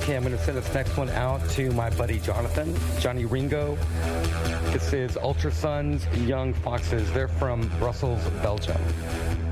Okay, I'm going to send this next one out to my buddy Jonathan, Johnny Ringo. This is Ultra Suns Young Foxes. They're from Brussels, Belgium.